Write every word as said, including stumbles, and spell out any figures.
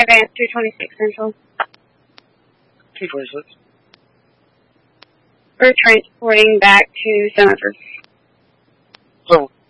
Advance two twenty-six Central. two twenty-six. We're transporting back to Summerford. So,